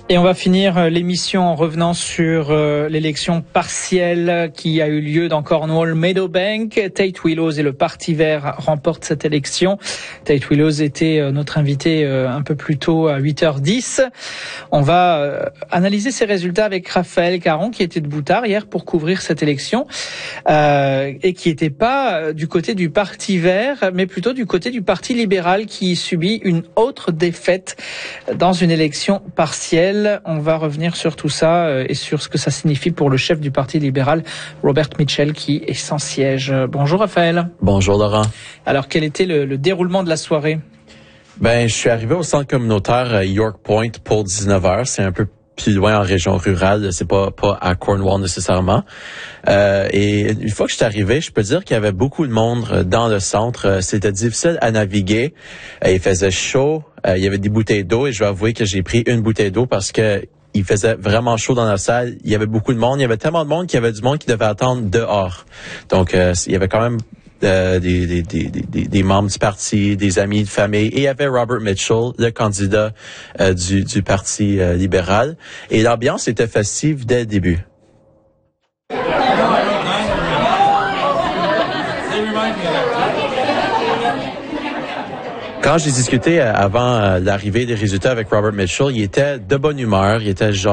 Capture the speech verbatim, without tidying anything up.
Et on va finir l'émission en revenant sur euh, l'élection partielle qui a eu lieu dans Cornwall Meadowbank. Tate Willows et le Parti vert remportent cette élection. Tate Willows était euh, notre invité euh, un peu plus tôt à huit heures dix. On va euh, analyser ces résultats avec Raphaël Caron qui était de Boutard hier pour couvrir cette élection euh, et qui n'était pas du côté du Parti vert mais plutôt du côté du Parti libéral qui subit une autre défaite dans une élection partielle. On va revenir sur tout ça et sur ce que ça signifie pour le chef du Parti libéral, Robert Mitchell, qui est sans siège. Bonjour Raphaël. Bonjour Laurent. Alors, quel était le, le déroulement de la soirée? Ben, je suis arrivé au centre communautaire York Point pour dix-neuf heures. C'est un peu plus loin en région rurale, c'est pas pas à Cornwall nécessairement. Euh, et une fois que je suis arrivé, je peux dire qu'il y avait beaucoup de monde dans le centre. C'était difficile à naviguer. Il faisait chaud. Il y avait des bouteilles d'eau et je vais avouer que j'ai pris une bouteille d'eau parce que il faisait vraiment chaud dans la salle. Il y avait beaucoup de monde. Il y avait tellement de monde qu'il y avait du monde qui devait attendre dehors. Donc, euh, il y avait quand même Euh, des, des, des, des, des membres du parti, des amis de famille, et il y avait Robert Mitchell, le candidat euh, du, du Parti euh, libéral. Et l'ambiance était festive dès le début. Quand j'ai discuté avant l'arrivée des résultats avec Robert Mitchell, il était de bonne humeur, il était genre